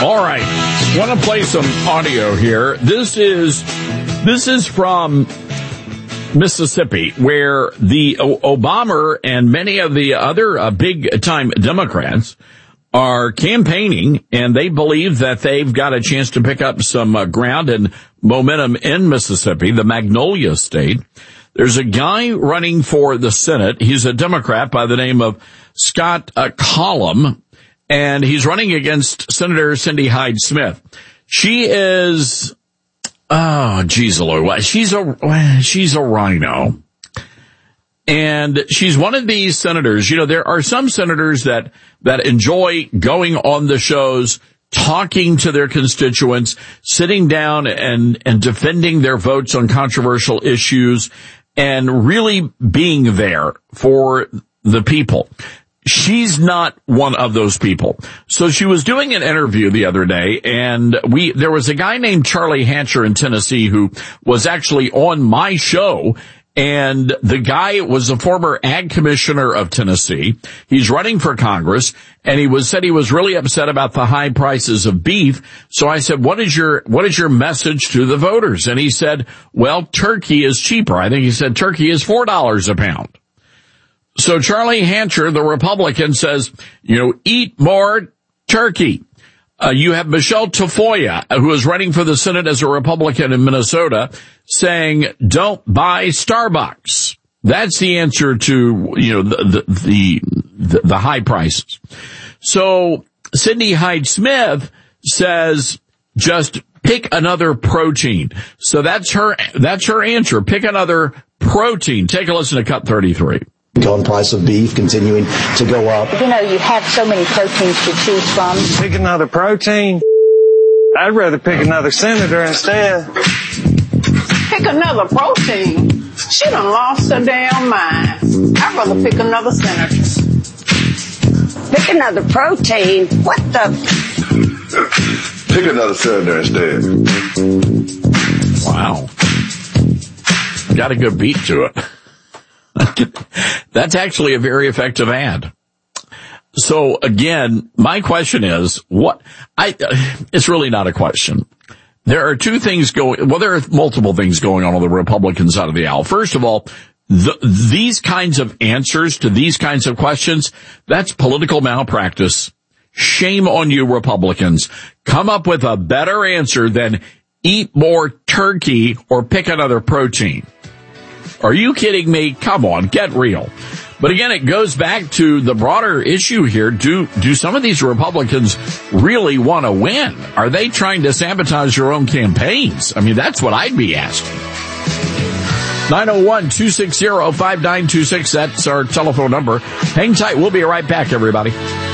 All right. Want to play some audio here. This is from Mississippi, where the Obama and many of the other big-time Democrats are campaigning, and they believe that they've got a chance to pick up some ground and momentum in Mississippi, the Magnolia State. There's a guy running for the Senate. He's a Democrat by the name of Scott Collum, and he's running against Senator Cindy Hyde-Smith. She is, oh, geez, Lord, she's a rhino. And she's one of these senators. You know, there are some senators that enjoy going on the shows, talking to their constituents, sitting down and defending their votes on controversial issues, and really being there for the people. She's not one of those people. So she was doing an interview the other day, and there was a guy named Charlie Hatcher in Tennessee who was actually on my show. And the guy was a former ag commissioner of Tennessee. He's running for Congress, and said he was really upset about the high prices of beef. So I said, what is your message to the voters? And he said, well, turkey is cheaper. I think he said turkey is $4 a pound. So Charlie Hatcher, the Republican, says, eat more turkey. You have Michelle Tafoya, who is running for the Senate as a Republican in Minnesota, saying, don't buy Starbucks. That's the answer to, the high prices. So Cindy Hyde-Smith says, just pick another protein. So that's her answer. Pick another protein. Take a listen to Cut 33. On price of beef continuing to go up. You have so many proteins to choose from. Pick another protein. I'd rather pick another senator instead. Pick another protein? She done lost her damn mind. I'd rather pick another senator. Pick another protein? What the? Pick another senator instead. Wow. Got a good beat to it. That's actually a very effective ad. So again, my question is, it's really not a question. There are there are multiple things going on the Republican side of the aisle. First of all, these kinds of answers to these kinds of questions, that's political malpractice. Shame on you, Republicans. Come up with a better answer than eat more turkey or pick another protein. Are you kidding me? Come on, get real. But again, it goes back to the broader issue here. Do some of these Republicans really want to win? Are they trying to sabotage your own campaigns? I mean, that's what I'd be asking. 901-260-5926. That's our telephone number. Hang tight. We'll be right back, everybody.